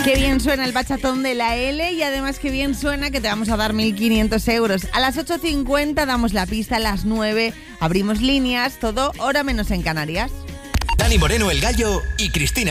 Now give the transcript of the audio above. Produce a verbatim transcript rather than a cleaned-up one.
Qué bien suena el bachatón de la L y además qué bien suena que te vamos a dar mil quinientos euros. A las ocho cincuenta damos la pista, a las nueve abrimos líneas, todo hora menos en Canarias. Dani Moreno, El Gallo y Cristina